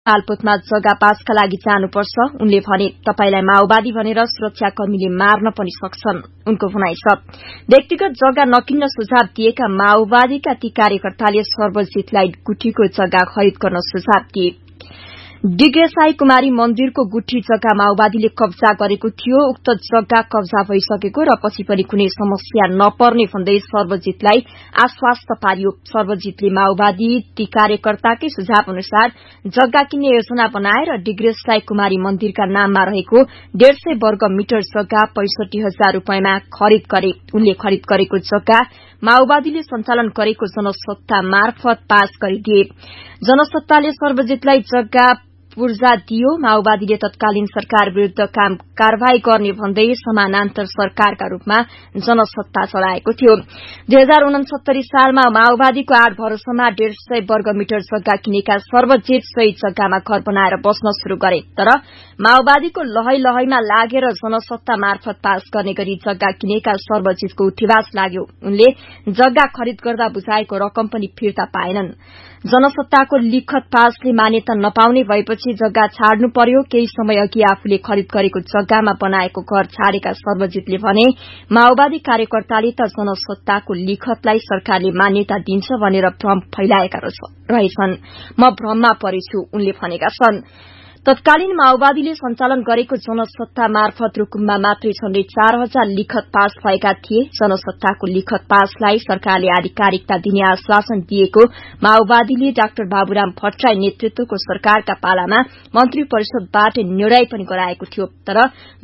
मालपोतमा जग्गा पासका लागि जानुपर्छ उनले भने। तपाईलाई माओवादी भनेर सुरक्षाकर्मीले मार्न पनि सक्छन् उनको भनाइ छ। व्यक्तिगत जग्गा नकिन्न सुझाव दिएका माओवादीका ती कार्यकर्ताले सर्वजितलाई गुठीको जग्गा खरिद गर्न सुझाव दिए। डिग्रेसाई कुमारी मन्दिरको गुठी जग्गा माओवादीले कब्जा गरेको थियो। उक्त जग्गा कब्जा भइसकेको र पछि पनि कुनै समस्या नपर्ने भन्दै सर्वजितलाई आश्वस्त पारियो। सर्वजितले माओवादी ती कार्यकर्ताकै सुझाव अनुसार जग्गा किन्ने योजना बनाए र डिग्रेसाई कुमारी मन्दिरका नाममा रहेको 150 वर्ग मिटर जग्गा 65,000 रूपियाँमा खरिद गरे। उनले खरिद गरेको जग्गा माओवादीले सञ्चालन गरेको जनसत्ता मार्फत पास गरिदिए। जनसत्ताले सर्वजितलाई जग्गा पूर्जा दियो। माओवादीले तत्कालीन सरकार विरूद्ध कारवाही गर्ने भन्दै समानान्तर सरकारका रूपमा जनसत्ता चलाएको थियो। 2069 सालमा माओवादीको आड भरोसामा 150 वर्ग मिटर जग्गा किनेका सर्वजित सही जग्गामा घर बनाएर बस्न शुरू गरे। तर माओवादीको लहै लहैमा लागेर जनसत्ता मार्फत पास गर्ने गरी जग्गा किनेका सर्वजितको उठिवास लाग्यो। उनले जग्गा खरिद गर्दा बुझाएको रकम पनि फिर्ता पाएनन्। जनसत्ताको लिखत पासले मान्यता नपाउने भएपछि जग्गा छाड्नु पर्यो। केही समय अघि आफूले खरिद गरेको जग्गामा बनाएको घर छाडेका सर्वजितले भने माओवादी कार्यकर्ताले त जनसत्ताको लिखतलाई सरकारले मान्यता दिन्छ भनेर भ्रम फैलाएका रहेछन्। म भ्रममा परेछु उनले भनेका छन्। तत्कालीन माओवादीले सञ्चालन गरेको जनसत्ता मार्फत रुकुममा मात्रै झण्डै 4,000 लिखत पास भएका थिए। जनसत्ताको लिखत पासलाई सरकारले आधिकारिकता दिने आश्वासन दिएको माओवादीले डाक्टर बाबुराम भट्टराई नेतृत्वको सरकारका पालामा मन्त्री परिषदबाट निर्णय पनि गराएको थियो। तर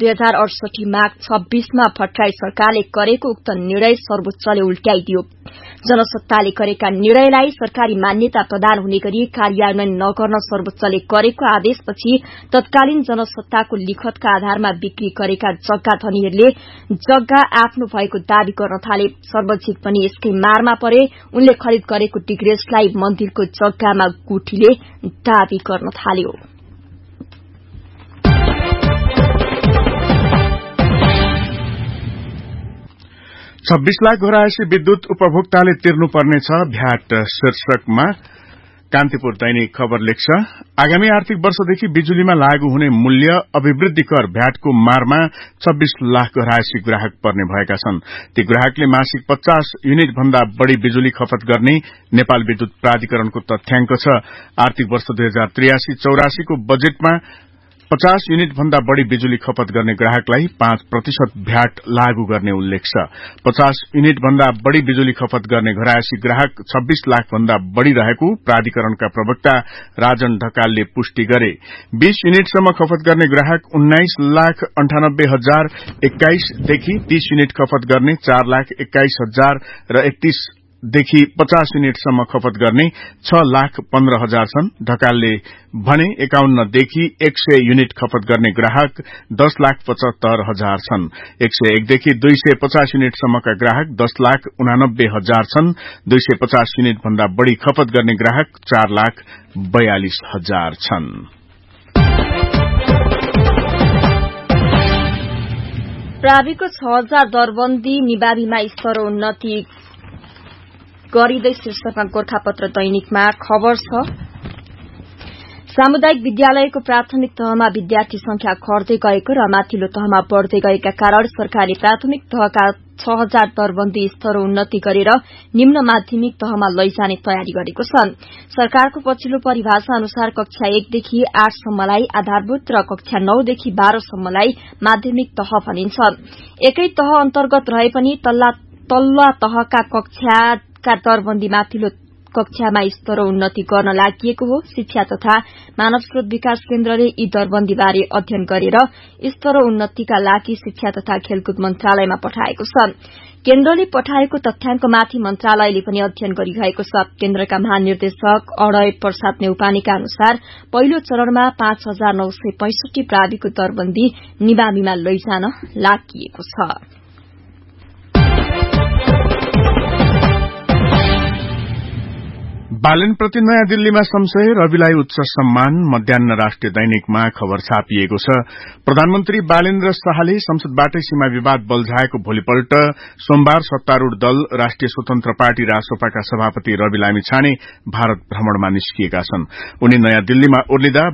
2068 माघ 26 मा भट्टराई सरकारले गरेको उक्त निर्णय सर्वोच्चले उल्ट्याइदियो। जनसत्ताले गरेका निर्णयलाई सरकारी मान्यता प्रदान हुने गरी कार्यान्वयन नगर्न सर्वोच्चले गरेको आदेशपछि तत्कालीन जनसत्ताको लिखतका आधारमा बिक्री गरेका जग्गा धनीहरूले जग्गा आफ्नो भएको दावी गर्न थाले। सर्वजित पनि यसकै मारमा परे। उनले खरिद गरेको डिग्रेसलाई मन्दिरको जग्गामा गुठीले दावी गर्न थाल्यो। 26 लाख घरायसी विद्युत उपभोक्ताले तिर्नुपर्नेछ भ्याट शीर्षकमा कान्तिपुर दैनिक खबर लेख्छ। आगामी आर्थिक वर्षदेखि बिजुलीमा लागू हुने मूल्य अभिवृद्धि कर भ्याटको मारमा 26 लाख घरायसी ग्राहक पर्ने भएका छन्। ती ग्राहकले मासिक 50 युनिट भन्दा बढ़ी बिजुली खपत गर्ने नेपाल विद्युत प्राधिकरणको तथ्याङ्क छ। आर्थिक वर्ष 2083-84 को बजेटमा 50 युनिट भन्दा बढ़ी बिजुली खपत गर्ने ग्राहकलाई 5% भ्याट लागू गर्ने उल्लेख छ। 50 युनिट भन्दा बढ़ी बिजुली खपत गर्ने घरायसी ग्राहक 26 लाख भन्दा बढ़ी रहेको प्राधिकरणका प्रवक्ता राजन ढकालले पुष्टि गरे। 20 युनिटसम्म खपत गर्ने ग्राहक 19,98,021 देखि 30 युनिट खपत गर्ने 4,21,000 र 31 देखि 50 युनिटसम्म खपत गर्ने 6,15,000 छन्। ढकालले भने 51 देखि 100 युनिट खपत गर्ने ग्राहक 10,75,000 छन्। 101 देखि 250 युनिटसम्मका ग्राहक 10,89,000 छन्। 250 युनिट भन्दा बढ़ी खपत गर्ने ग्राहक 4,42,000 छन्। प्राविको 6,000 दरबन्दी निबाबीमा स्तरोन्नति गरिँदै शीर्षकमा गोर्खापत्र दैनिकमा खबर छ। सामुदायिक विद्यालयको प्राथमिक तहमा विद्यार्थी संख्या घट्दै गएको र माथिल्लो तहमा बढ़दै गएका कारण सरकारले प्राथमिक तहका 6,000 दरबन्दी स्तरोन्नति गरेर निम्न माध्यमिक तहमा लैजाने तयारी गरेको छ। सरकारको पछिल्लो परिभाषा अनुसार कक्षा 1 देखि 8 सम्मलाई आधारभूत र कक्षा 9 देखि 12 सम्मलाई माध्यमिक तह भनिन्छ। एकै तह अन्तर्गत रहे पनि तल्ला तहका कक्षाका दरबन्दी माथिल्लो कक्षामा स्तरोन्नति गर्न लागि हो। शिक्षा तथा मानव स्रोत विकास केन्द्रले यी दरबन्दीबारे अध्ययन गरेर स्तरोन्नतिका लागि शिक्षा तथा खेलकुद मन्त्रालयमा पठाएको छ। केन्द्रले पठाएको तथ्याङ्कमाथि मन्त्रालयले पनि अध्ययन गरिरहेको छ। केन्द्रका महानिर्देशक अडय प्रसाद नेउपानेका अनुसार पहिलो चरणमा 5,965 प्राविको दरबन्दी निबामीमा लैजान लागि छ। बालेनप्रति नयाँ दिल्लीमा संशय, रविलाई उच्च सम्मान। मध्याह्न राष्ट्रिय दैनिकमा खबर छापिएको छ। प्रधानमन्त्री बालेन्द्र शाहले संसदबाटै सीमा विवाद बल्झाएको भोलिपल्ट सोमबार सत्तारूढ़ दल राष्ट्रिय स्वतन्त्र पार्टी रासोपाका सभापति रवि लामिछाने भारत भ्रमणमा निस्किएका छन्। उनी नयाँ दिल्लीमा ओर्लिँदा